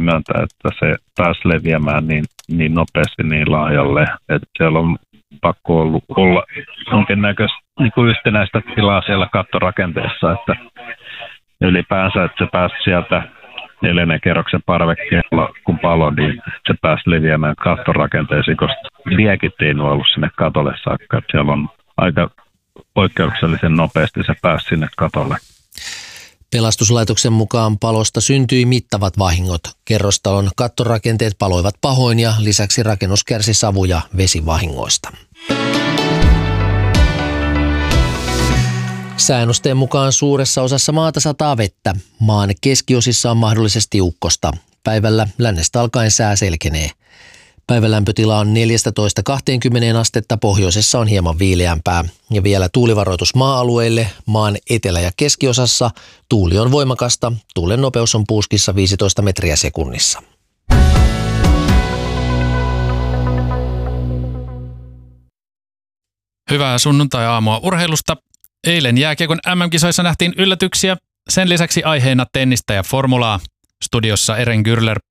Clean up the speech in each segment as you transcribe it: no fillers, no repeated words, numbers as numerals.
myöntää, että se pääsi leviämään niin nopeasti niin laajalle, että siellä on pakko olla jonkinnäköistä niin kuin yhtenäistä tilaa siellä kattorakenteessa, että ylipäänsä, että se pääsi sieltä 4. kerroksen parvekkeella, kun palo, niin se pääsi leviämään kattorakenteisiin, koska liekit ei ollut sinne katolle saakka. Että siellä on aika poikkeuksellisen nopeasti se pääsi sinne katolle. Pelastuslaitoksen mukaan palosta syntyi mittavat vahingot. Kerrostalon kattorakenteet paloivat pahoin ja lisäksi rakennus kärsi savu- ja vesivahingoista. Säännösten mukaan suuressa osassa maata sataa vettä. Maan keskiosissa on mahdollisesti ukkosta. Päivällä lännestä alkaen sää selkenee. Päivän lämpötila on 14-20 astetta, pohjoisessa on hieman viileämpää. Ja vielä tuulivaroitus maa-alueille. Maan etelä- ja keskiosassa tuuli on voimakasta. Tuulen nopeus on puuskissa 15 metriä sekunnissa. Hyvää sunnuntai-aamua urheilusta. Eilen jääkiekon MM-kisoissa nähtiin yllätyksiä. Sen lisäksi aiheena tennistä ja formulaa. Studiossa Eren Gürler.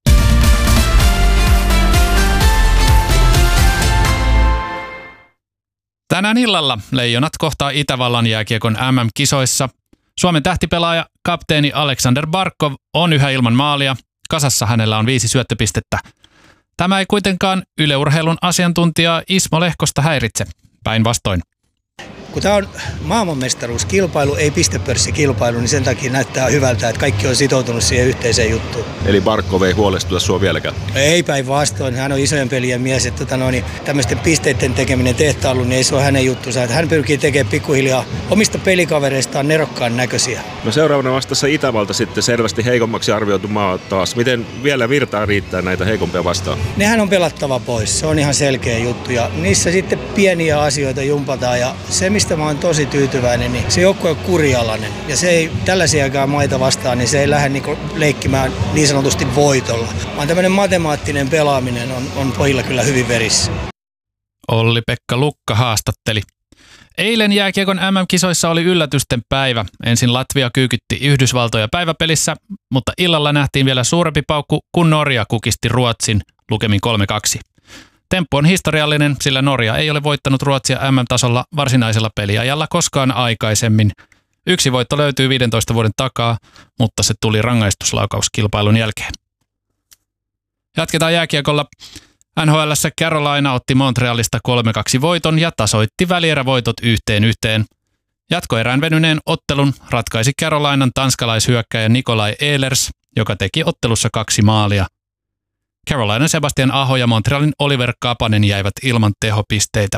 Tänään illalla Leijonat kohtaa Itävallan jääkiekon MM-kisoissa. Suomen tähtipelaaja, kapteeni Aleksander Barkov on yhä ilman maalia. Kasassa hänellä on 5 syöttöpistettä. Tämä ei kuitenkaan Yle Urheilun asiantuntijaa Ismo Lehkosta häiritse. Päinvastoin. Kun tämä on maailmanmestaruuskilpailu, ei pistepörssikilpailu, niin sen takia näyttää hyvältä, että kaikki on sitoutunut siihen yhteiseen juttuun. Eli Barkov ei huolestuta sua vieläkään? Ei päinvastoin. Hän on isojen pelien mies. Että tämmöisten pisteiden tekeminen tehtailu, niin ei se ole hänen juttunsa. Että hän pyrkii tekemään pikkuhiljaa omista pelikavereistaan nerokkaan näköisiä. No seuraavana vastassa Itävalta sitten selvästi heikommaksi arvioitu maa taas. Miten vielä virtaa riittää näitä heikompia vastaan? Nehän on pelattava pois. Se on ihan selkeä juttu. Ja niissä sitten pieniä asioita jumpataan. Ja se, mistä mä oon tosi tyytyväinen, niin se joukkue on kurialainen. Ja se ei tällaisiakaan maita vastaan, niin se ei lähde leikkimään niin sanotusti voitolla. Vaan tämmöinen matemaattinen pelaaminen on pojilla kyllä hyvin verissä. Olli-Pekka Lukka haastatteli. Eilen jääkiekon MM-kisoissa oli yllätysten päivä. Ensin Latvia kyykytti Yhdysvaltoja päiväpelissä, mutta illalla nähtiin vielä suurempi paukku, kun Norja kukisti Ruotsin lukemin 3-2. Temppu on historiallinen, sillä Norja ei ole voittanut Ruotsia MM-tasolla varsinaisella peliajalla koskaan aikaisemmin. Yksi voitto löytyy 15 vuoden takaa, mutta se tuli rangaistuslaukauskilpailun jälkeen. Jatketaan jääkiekolla. NHL:ssä Carolina otti Montrealista 3-2 voiton ja tasoitti välierävoitot 1-1. Jatkoerään venyneen ottelun ratkaisi Carolinan tanskalaishyökkäjä Nikolai Ehlers, joka teki ottelussa 2 maalia. Carolinan Sebastian Aho ja Montrealin Oliver Kapanen jäivät ilman tehopisteitä.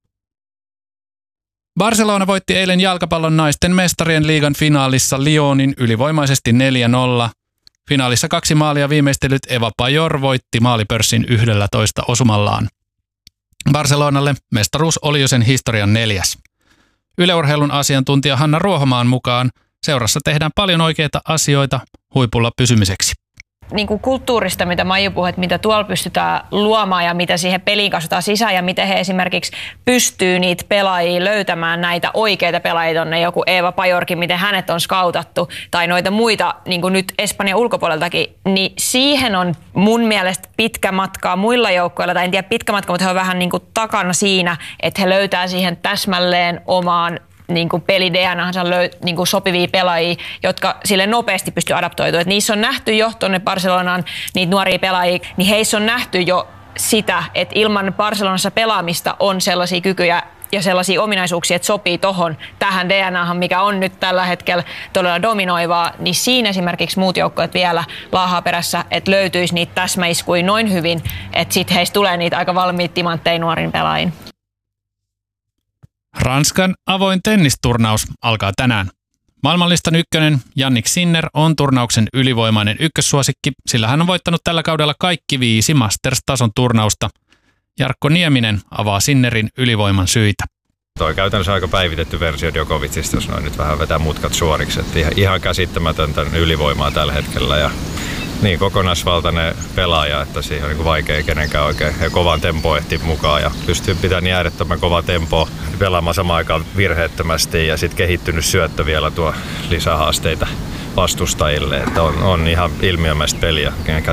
Barcelona voitti eilen jalkapallon naisten mestarien liigan finaalissa Lyonin ylivoimaisesti 4-0. Finaalissa 2 maalia viimeistellyt Eva Pajor voitti maalipörssin 11 osumallaan. Barcelonalle mestaruus oli jo sen historian 4. Yle Urheilun asiantuntija Hanna Ruohomaan mukaan seurassa tehdään paljon oikeita asioita huipulla pysymiseksi. Niin kuin kulttuurista, mitä Maiju puhui, että mitä tuolla pystytään luomaan ja mitä siihen peliin kasvataan sisään ja miten he esimerkiksi pystyy niitä pelaajia löytämään näitä oikeita pelaajia tonne, joku Eeva Pajorkin, miten hänet on skautattu tai noita muita, niin kuin nyt Espanjan ulkopuoleltakin, niin siihen on mun mielestä pitkä matkaa muilla joukkoilla, tai en tiedä pitkä matka, mutta he on vähän niin kuin takana siinä, että he löytää siihen täsmälleen omaan niin kuin peli-DNA:nsa niin kuin sopivia pelaajia, jotka sille nopeasti pystyy adaptoitumaan. Et niissä on nähty jo tuonne Barcelonaan niitä nuoria pelaajia, niin heissä on nähty jo sitä, että ilman Barcelonassa pelaamista on sellaisia kykyjä ja sellaisia ominaisuuksia, että sopii tähän DNA:han, mikä on nyt tällä hetkellä todella dominoivaa, niin siinä esimerkiksi muut joukkueet vielä laahaa perässä, että löytyisi niitä täsmäiskuja noin hyvin, että sitten heistä tulee niitä aika valmiita timantteja nuorin pelaajiin. Ranskan avoin tennisturnaus alkaa tänään. Maailmanlistan ykkönen Jannik Sinner on turnauksen ylivoimainen ykkössuosikki, sillä hän on voittanut tällä kaudella kaikki 5 Masters-tason turnausta. Jarkko Nieminen avaa Sinnerin ylivoiman syitä. Tuo on käytännössä aika päivitetty versio Djokovicista, jos noin nyt vähän vetää mutkat suoriksi. Että ihan käsittämätöntä ylivoimaa tällä hetkellä ja niin kokonaisvaltainen pelaaja, että siihen on niin vaikea kenenkään oikein ja kovan tempo ehti mukaan ja pystyy pitämään niin äärettömän kova tempo pelaamaan samaan aikaan virheettömästi ja sitten kehittynyt syöttö vielä tuo lisähaasteita vastustajille, että on ihan ilmiömäistä peliä.